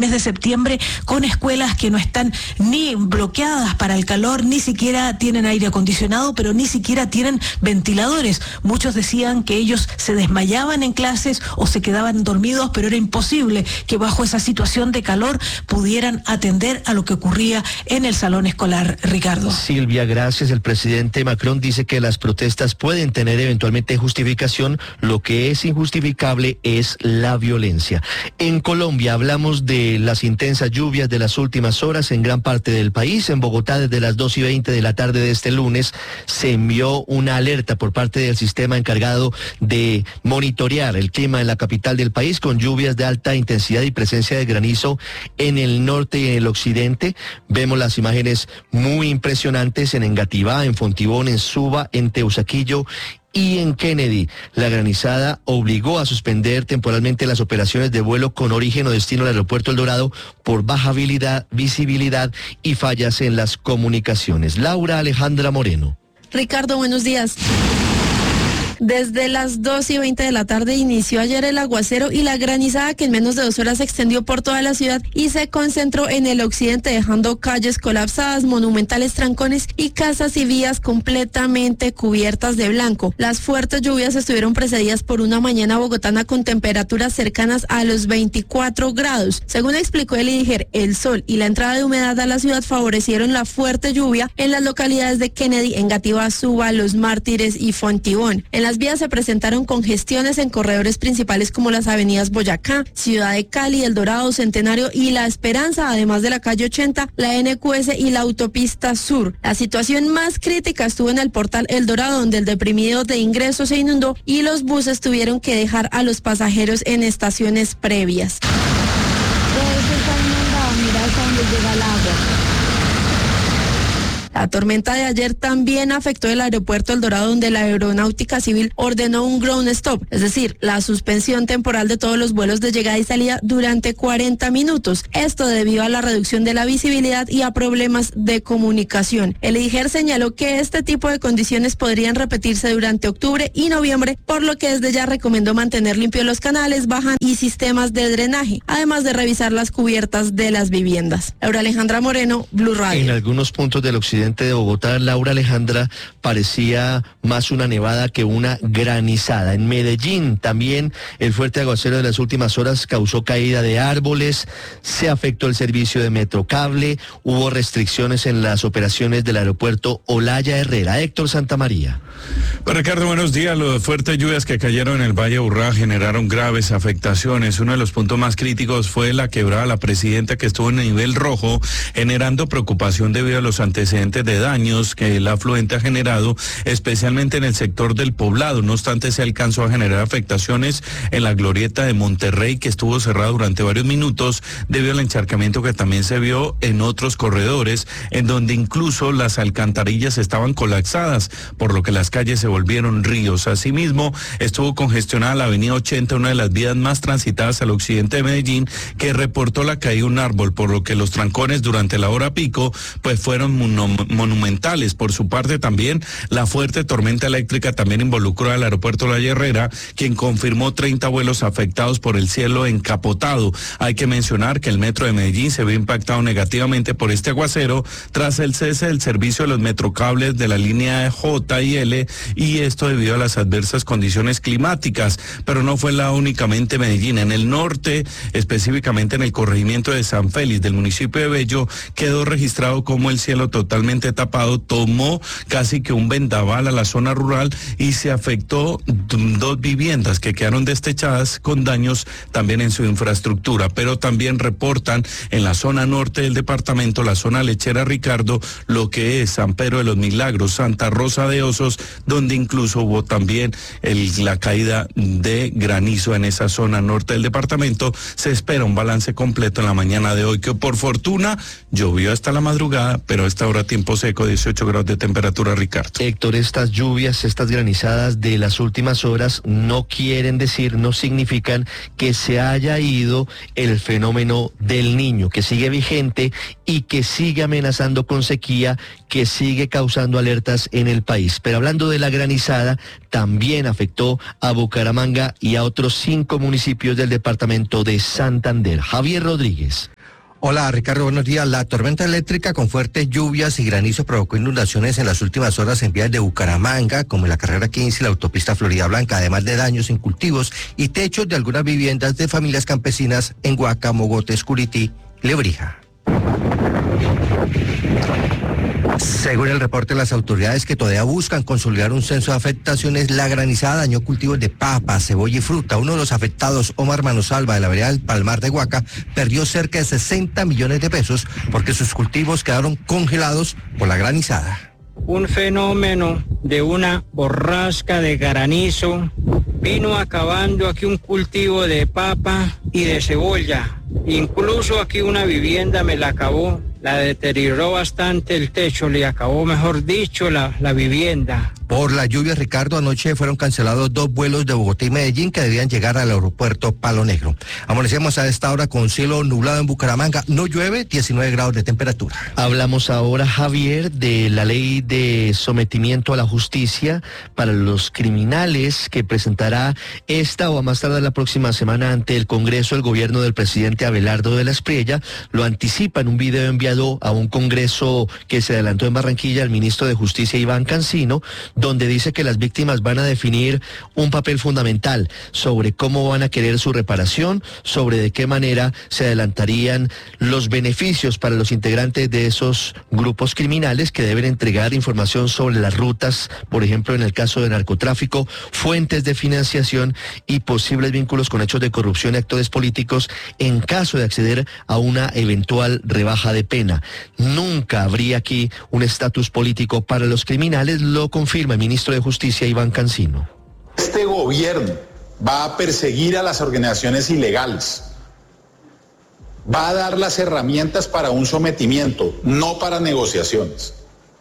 mes de septiembre con escuelas que no están ni bloqueadas para el calor, ni siquiera tienen aire acondicionado, pero ni siquiera tienen ventiladores. Muchos decían que ellos se desmayaban en clases o se quedaban dormidos, pero era imposible que bajo esa situación de calor pudieran atender a lo que ocurría en el salón escolar, Ricardo. Silvia, gracias. El presidente Macron dice que las protestas pueden tener eventualmente justificación. Lo que es injustificable es la violencia. En Colombia hablamos de las intensas lluvias de las últimas horas en gran parte del país. En Bogotá, desde las 2:20 de la tarde de este lunes, se envió una alerta por parte del sistema encargado de monitorear el clima en la capital del país, con lluvias de alta intensidad y presencia de granizo en el norte y en el occidente. Vemos las imágenes muy impresionantes en Engativá, en Fontibón, en Suba, en Teusaquillo y en Kennedy. La granizada obligó a suspender temporalmente las operaciones de vuelo con origen o destino al aeropuerto El Dorado por baja visibilidad y fallas en las comunicaciones. Laura Alejandra Moreno. Ricardo, buenos días. Desde las 2:20 de la tarde inició ayer el aguacero y la granizada, que en menos de 2 horas se extendió por toda la ciudad y se concentró en el occidente, dejando calles colapsadas, monumentales trancones y casas y vías completamente cubiertas de blanco. Las fuertes lluvias estuvieron precedidas por una mañana bogotana con temperaturas cercanas a los 24 grados. Según explicó el IDIGER, el sol y la entrada de humedad a la ciudad favorecieron la fuerte lluvia en las localidades de Kennedy, Engativá, Suba, Los Mártires y Fontibón. En las vías se presentaron congestiones en corredores principales como las avenidas Boyacá, Ciudad de Cali, El Dorado, Centenario y La Esperanza, además de la calle 80, la NQS y la autopista Sur. La situación más crítica estuvo en el portal El Dorado, donde el deprimido de ingreso se inundó y los buses tuvieron que dejar a los pasajeros en estaciones previas. Todo eso está inundado, mira hasta dónde llega el agua. La tormenta de ayer también afectó el aeropuerto El Dorado, donde la Aeronáutica Civil ordenó un ground stop, es decir, la suspensión temporal de todos los vuelos de llegada y salida durante 40 minutos. Esto debido a la reducción de la visibilidad y a problemas de comunicación. El IDIGER señaló que este tipo de condiciones podrían repetirse durante octubre y noviembre, por lo que desde ya recomendó mantener limpios los canales, bajan y sistemas de drenaje, además de revisar las cubiertas de las viviendas. Laura Alejandra Moreno, Blue Radio. En algunos puntos del occidente de Bogotá, Laura Alejandra, parecía más una nevada que una granizada. En Medellín también el fuerte aguacero de las últimas horas causó caída de árboles, se afectó el servicio de Metrocable, hubo restricciones en las operaciones del aeropuerto Olaya Herrera. Héctor Santamaría. Pues Ricardo, buenos días. Las fuertes lluvias que cayeron en el Valle de Urrá generaron graves afectaciones. Uno de los puntos más críticos fue la quebrada La Presidenta, que estuvo en nivel rojo, generando preocupación debido a los antecedentes de daños que el afluente ha generado, especialmente en el sector del Poblado. No obstante, se alcanzó a generar afectaciones en la glorieta de Monterrey, que estuvo cerrada durante varios minutos debido al encharcamiento que también se vio en otros corredores, en donde incluso las alcantarillas estaban colapsadas, por lo que las calles se volvieron ríos. Asimismo, estuvo congestionada la avenida 80, una de las vías más transitadas al occidente de Medellín, que reportó la caída de un árbol, por lo que los trancones durante la hora pico pues fueron monumentales. Por su parte también, la fuerte tormenta eléctrica también involucró al aeropuerto La Herrera, quien confirmó 30 vuelos afectados por el cielo encapotado. Hay que mencionar que el metro de Medellín se vio impactado negativamente por este aguacero tras el cese del servicio de los metrocables de la línea J y L, y esto debido a las adversas condiciones climáticas. Pero no fue únicamente Medellín. En el norte, específicamente en el corregimiento de San Félix del municipio de Bello, quedó registrado como el cielo totalmente tapado tomó casi que un vendaval a la zona rural y se afectó 2 viviendas que quedaron destechadas con daños también en su infraestructura. Pero también reportan en la zona norte del departamento, la zona lechera, Ricardo, lo que es San Pedro de los Milagros, Santa Rosa de Osos, donde incluso hubo también la caída de granizo en esa zona norte del departamento. Se espera un balance completo en la mañana de hoy, que por fortuna llovió hasta la madrugada, pero a esta hora tiempo seco, 18 grados de temperatura, Ricardo. Héctor, estas lluvias, estas granizadas de las últimas horas no quieren decir, no significan que se haya ido el fenómeno del Niño, que sigue vigente y que sigue amenazando con sequía, que sigue causando alertas en el país. Pero hablando de la granizada, también afectó a Bucaramanga y a otros 5 municipios del departamento de Santander. Javier Rodríguez. Hola Ricardo, buenos días. La tormenta eléctrica con fuertes lluvias y granizo provocó inundaciones en las últimas horas en vías de Bucaramanga, como en la carrera 15 y la autopista Florida Blanca, además de daños en cultivos y techos de algunas viviendas de familias campesinas en Guaca, Mogotes, Curití y Lebrija. Según el reporte de las autoridades que todavía buscan consolidar un censo de afectaciones, la granizada dañó cultivos de papa, cebolla y fruta. Uno de los afectados, Omar Manosalva, de la vereda del Palmar de Guaca, perdió cerca de 60 millones de pesos porque sus cultivos quedaron congelados por la granizada. Un fenómeno de una borrasca de granizo vino acabando aquí un cultivo de papa y de cebolla. Incluso aquí una vivienda me la acabó. La deterioró bastante el techo, le acabó, mejor dicho, la vivienda. Por la lluvia, Ricardo, anoche fueron cancelados 2 vuelos de Bogotá y Medellín que debían llegar al aeropuerto Palo Negro. Amanecemos a esta hora con cielo nublado en Bucaramanga. No llueve, 19 grados de temperatura. Hablamos ahora, Javier, de la ley de sometimiento a la justicia para los criminales que presentará esta o a más tardar la próxima semana ante el Congreso el gobierno del presidente Abelardo de la Espriella. Lo anticipa en un video enviado a un congreso que se adelantó en Barranquilla el ministro de Justicia Iván Cancino, donde dice que las víctimas van a definir un papel fundamental sobre cómo van a querer su reparación, sobre de qué manera se adelantarían los beneficios para los integrantes de esos grupos criminales que deben entregar información sobre las rutas, por ejemplo en el caso de narcotráfico, fuentes de financiación y posibles vínculos con hechos de corrupción y actores políticos en caso de acceder a una eventual rebaja de pena. Nunca habría aquí un estatus político para los criminales, lo confirma el ministro de Justicia Iván Cancino. Este gobierno va a perseguir a las organizaciones ilegales, va a dar las herramientas para un sometimiento, no para negociaciones.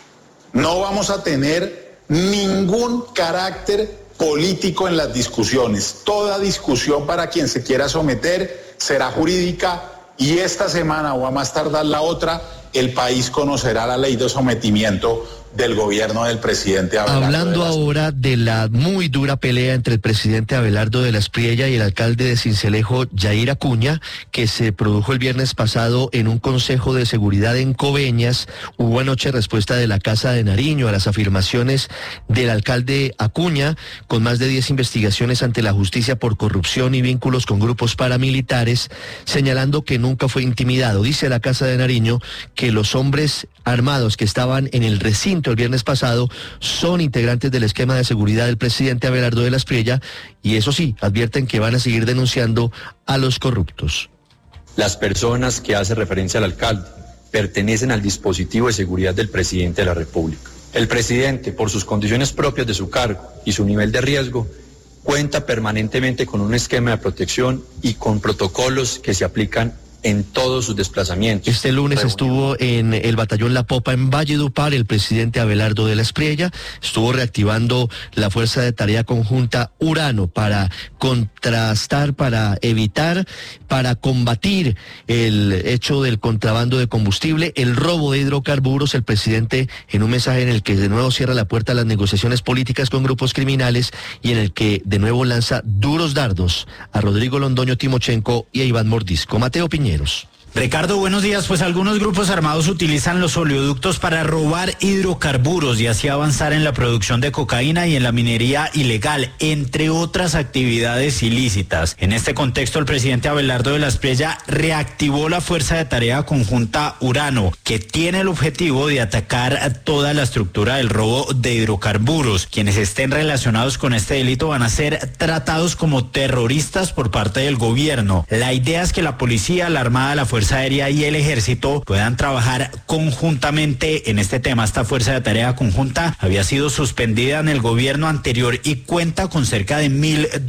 No vamos a tener ningún carácter político en las discusiones. Toda discusión para quien se quiera someter será jurídica y esta semana o a más tardar la otra, el país conocerá la ley de sometimiento del gobierno del presidente Abelardo. Hablando ahora de la muy dura pelea entre el presidente Abelardo de la Espriella y el alcalde de Sincelejo, Yair Acuña, que se produjo el viernes pasado en un consejo de seguridad en Coveñas, hubo anoche respuesta de la Casa de Nariño a las afirmaciones del alcalde Acuña, con más de 10 investigaciones ante la justicia por corrupción y vínculos con grupos paramilitares, señalando que nunca fue intimidado. Dice la Casa de Nariño que los hombres armados que estaban en el recinto el viernes pasado son integrantes del esquema de seguridad del presidente Abelardo de la Espriella y eso sí, advierten que van a seguir denunciando a los corruptos. Las personas que hace referencia al alcalde pertenecen al dispositivo de seguridad del presidente de la República. El presidente, por sus condiciones propias de su cargo y su nivel de riesgo, cuenta permanentemente con un esquema de protección y con protocolos que se aplican en todos sus desplazamientos. Este lunes estuvo en el batallón La Popa en Valledupar el presidente Abelardo de la Espriella, estuvo reactivando la fuerza de tarea conjunta Urano para contrastar, para evitar, para combatir el hecho del contrabando de combustible, el robo de hidrocarburos. El presidente en un mensaje en el que de nuevo cierra la puerta a las negociaciones políticas con grupos criminales y en el que de nuevo lanza duros dardos a Rodrigo Londoño Timochenko y a Iván Mordisco. Mateo Piñeros. Ricardo, buenos días. Pues algunos grupos armados utilizan los oleoductos para robar hidrocarburos y así avanzar en la producción de cocaína y en la minería ilegal, entre otras actividades ilícitas. En este contexto, el presidente Abelardo de la Espriella reactivó la fuerza de tarea conjunta Urano, que tiene el objetivo de atacar toda la estructura del robo de hidrocarburos. Quienes estén relacionados con este delito van a ser tratados como terroristas por parte del gobierno. La idea es que la policía, la Armada, la Fuerza Aérea y el Ejército puedan trabajar conjuntamente en este tema. Esta fuerza de tarea conjunta había sido suspendida en el gobierno anterior y cuenta con cerca de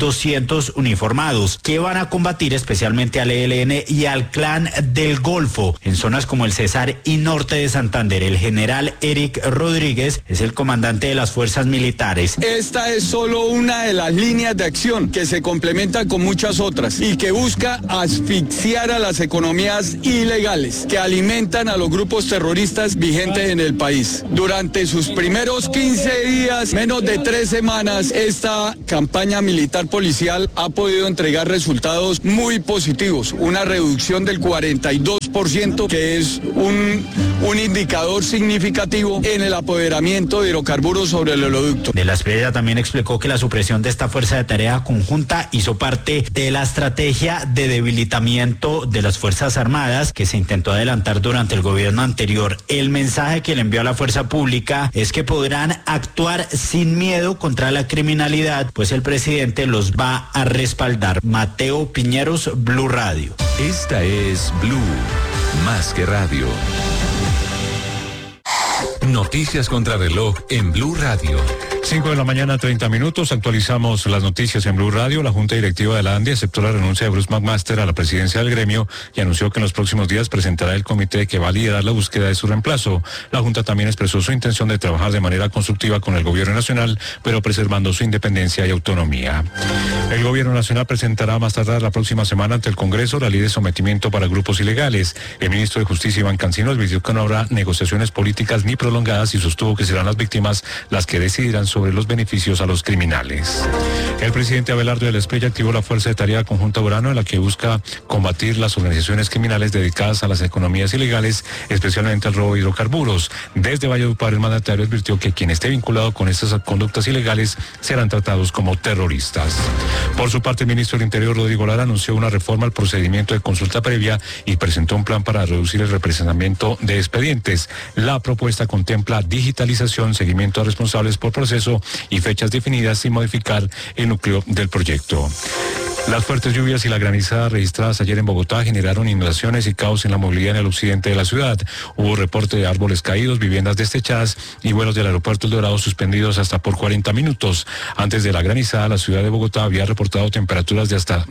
1.200 uniformados que van a combatir especialmente al ELN y al Clan del Golfo en zonas como el Cesar y norte de Santander. El general Eric Rodríguez es el comandante de las fuerzas militares. Esta es solo una de las líneas de acción que se complementa con muchas otras y que busca asfixiar a las economías zonas ilegales que alimentan a los grupos terroristas vigentes en el país. Durante sus primeros 15 días, menos de 3 semanas, esta campaña militar policial ha podido entregar resultados muy positivos. Una reducción del 42%, que es un indicador significativo en el apoderamiento de hidrocarburos sobre el oleoducto. De la Espriella también explicó que la supresión de esta fuerza de tarea conjunta hizo parte de la estrategia de debilitamiento de las Fuerzas Armadas que se intentó adelantar durante el gobierno anterior. El mensaje que le envió a la fuerza pública es que podrán actuar sin miedo contra la criminalidad, pues el presidente los va a respaldar. Mateo Piñeros, Blue Radio. Esta es Blue, más que radio. Noticias contra reloj en Blue Radio. 5 de la mañana, 30 minutos. Actualizamos las noticias en Blue Radio. La Junta Directiva de la ANDI aceptó la renuncia de Bruce McMaster a la presidencia del gremio y anunció que en los próximos días presentará el comité que va a liderar la búsqueda de su reemplazo. La Junta también expresó su intención de trabajar de manera constructiva con el gobierno nacional, pero preservando su independencia y autonomía. El gobierno nacional presentará más tardar la próxima semana ante el Congreso la ley de sometimiento para grupos ilegales. El ministro de Justicia, Iván Cancino, advirtió que no habrá negociaciones políticas ni prolongadas y sostuvo que serán las víctimas las que decidirán sobre los beneficios a los criminales. El presidente Abelardo de la Espriella activó la Fuerza de Tarea Conjunta Urano, en la que busca combatir las organizaciones criminales dedicadas a las economías ilegales, especialmente al robo de hidrocarburos. Desde Valledupar, el mandatario advirtió que quien esté vinculado con estas conductas ilegales serán tratados como terroristas. Por su parte, el ministro del Interior, Rodrigo Lara, anunció una reforma al procedimiento de consulta previa y presentó un plan para reducir el representamiento de expedientes. La propuesta contempla digitalización, seguimiento a responsables por proceso y fechas definidas sin modificar el núcleo del proyecto. Las fuertes lluvias y la granizada registradas ayer en Bogotá generaron inundaciones y caos en la movilidad en el occidente de la ciudad. Hubo reporte de árboles caídos, viviendas destechadas y vuelos del aeropuerto El Dorado suspendidos hasta por 40 minutos. Antes de la granizada, la ciudad de Bogotá había reportado temperaturas de hasta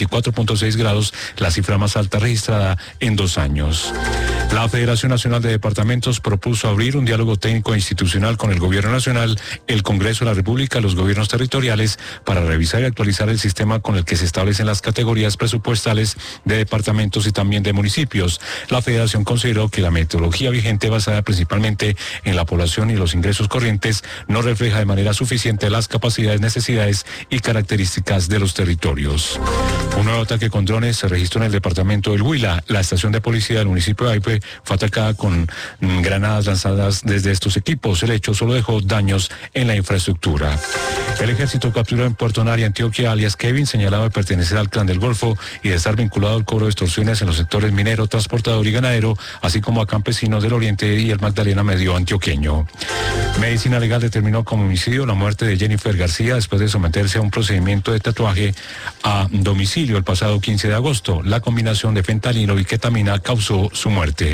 24.6 grados, la cifra más alta registrada en 2 años. La Federación Nacional de Departamentos propuso abrir un diálogo técnico e institucional con el Gobierno Nacional, el Congreso de la República, los gobiernos territoriales, para revisar y actualizar el sistema con el que se establecen las categorías presupuestales de departamentos y también de municipios. La Federación consideró que la metodología vigente, basada principalmente en la población y los ingresos corrientes, no refleja de manera suficiente las capacidades, necesidades y características de los territorios. Un nuevo ataque con drones se registró en el departamento del Huila. La estación de policía del municipio de Aipe fue atacada con granadas lanzadas desde estos equipos. El hecho solo dejó daños en la infraestructura. El ejército capturó en Puerto Nari, Antioquia, alias Kevin, señalado de pertenecer al Clan del Golfo y de estar vinculado al cobro de extorsiones en los sectores minero, transportador y ganadero, así como a campesinos del Oriente y el Magdalena Medio antioqueño. Medicina Legal determinó como homicidio la muerte de Jennifer García después de someterse a un procedimiento de tatuaje a domicilio el pasado 15 de agosto. La combinación de fentanilo y ketamina causó su muerte.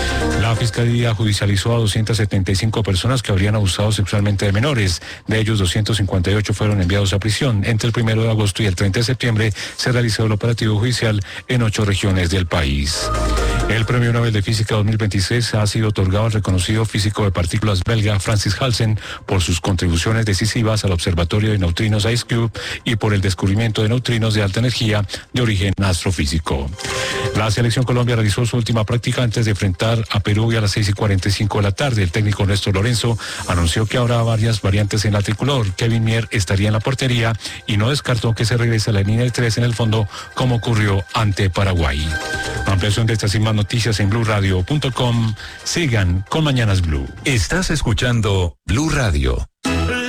La Fiscalía judicializó a 275 personas que habrían abusado sexualmente de menores. De ellos, 258 fueron enviados a prisión. Entre el 1 de agosto y el 30 de septiembre se realizó el operativo judicial en 8 regiones del país. El Premio Nobel de Física 2026 ha sido otorgado al reconocido físico de partículas belga Francis Halsen por sus contribuciones decisivas al Observatorio de Neutrinos IceCube y por el descubrimiento de neutrinos de alta energía de origen astrofísico. La Selección Colombia realizó su última práctica antes de enfrentar a Perú y a las 6:45 de la tarde. El técnico Néstor Lorenzo anunció que habrá varias variantes en la tricolor. Kevin Mier estaría en la portería y no descartó que se regrese a la línea de 3 en el fondo, como ocurrió ante Paraguay. Ampliación de estas y más noticias en BlueRadio.com. Sigan con Mañanas Blue. Estás escuchando Blue Radio.